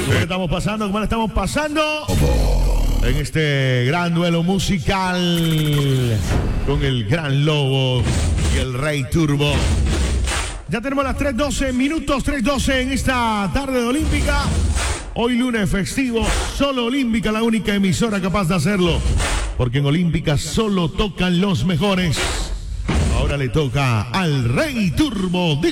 ¿Cómo le estamos pasando? ¿Cómo le estamos pasando? En este gran duelo musical con el Gran Lobo y el Rey Turbo. Ya tenemos las 3:12 minutos, 3:12 en esta tarde de Olímpica. Hoy lunes festivo, solo Olímpica, la única emisora capaz de hacerlo. Porque en Olímpica solo tocan los mejores. Ahora le toca al Rey Turbo.